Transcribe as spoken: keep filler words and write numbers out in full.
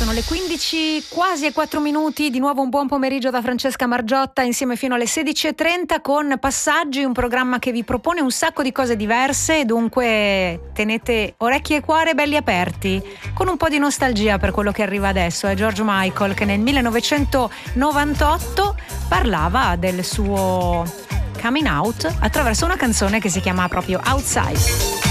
Sono le quindici, quasi e quattro minuti, di nuovo un buon pomeriggio da Francesca Margiotta, insieme fino alle sedici e trenta con Passaggi, un programma che vi propone un sacco di cose diverse, dunque tenete orecchie e cuore belli aperti, con un po' di nostalgia per quello che arriva adesso. È George Michael che nel millenovecentonovantotto parlava del suo coming out attraverso una canzone che si chiama proprio Outside.